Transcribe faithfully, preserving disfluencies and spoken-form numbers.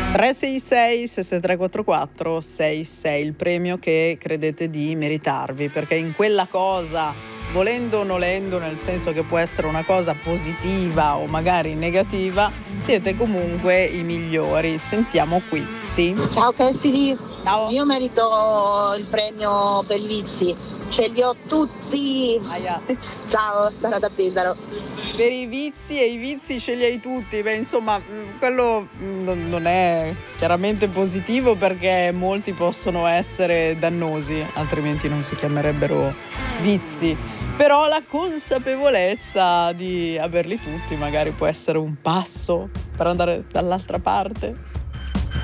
tre sei sei sei sei tre quattro quattro sei sei, il premio che credete di meritarvi, perché in quella cosa, volendo o nolendo, nel senso che può essere una cosa positiva o magari negativa, siete comunque i migliori. Sentiamo qui, sì? Ciao Cassidy, Ciao. io merito il premio per i vizi, ce li ho tutti. Aia. Ciao, Sara da Pesaro. Per i vizi e i vizi ce li hai tutti, beh insomma quello non, non è chiaramente positivo, perché molti possono essere dannosi, altrimenti non si chiamerebbero vizi, però la consapevolezza di averli tutti magari può essere un passo per andare dall'altra parte.